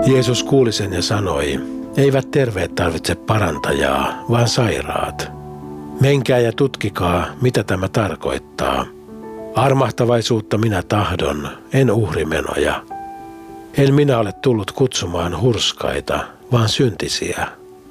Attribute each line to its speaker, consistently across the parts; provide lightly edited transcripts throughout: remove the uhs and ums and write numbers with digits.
Speaker 1: Jeesus kuuli sen ja sanoi, eivät terveet tarvitse parantajaa, vaan sairaat. Menkää ja tutkikaa, mitä tämä tarkoittaa. Armahtavaisuutta minä tahdon, en uhrimenoja. En minä ole tullut kutsumaan hurskaita, vaan syntisiä.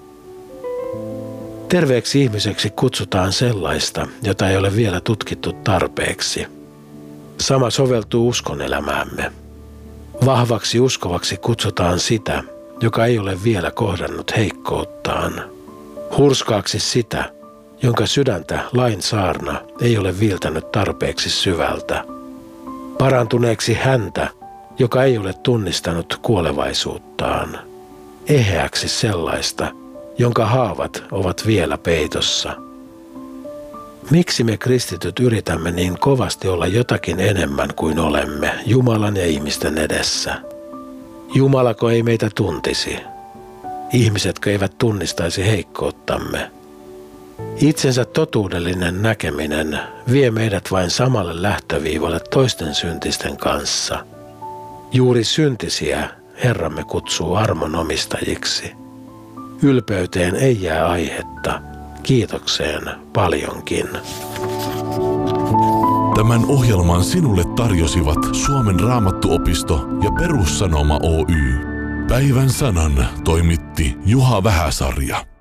Speaker 1: Terveeksi ihmiseksi kutsutaan sellaista, jota ei ole vielä tutkittu tarpeeksi. Sama soveltuu uskonelämäämme. Vahvaksi uskovaksi kutsutaan sitä, joka ei ole vielä kohdannut heikkouttaan. Hurskaaksi sitä, jonka sydäntä lain saarna ei ole viiltänyt tarpeeksi syvältä. Parantuneeksi häntä, joka ei ole tunnistanut kuolevaisuuttaan. Eheäksi sellaista, jonka haavat ovat vielä peitossa. Miksi me kristityt yritämme niin kovasti olla jotakin enemmän kuin olemme Jumalan ja ihmisten edessä? Jumalako ei meitä tuntisi? Ihmisetkö eivät tunnistaisi heikkouttamme? Itsensä totuudellinen näkeminen vie meidät vain samalle lähtöviivalle toisten syntisten kanssa. Juuri syntisiä Herramme kutsuu armon omistajiksi. Ylpeyteen ei jää aihetta, kiitokseen paljonkin.
Speaker 2: Tämän ohjelman sinulle tarjosivat Suomen Raamattuopisto ja Perussanoma Oy. Päivän sanan toimitti Juha Vähäsarja.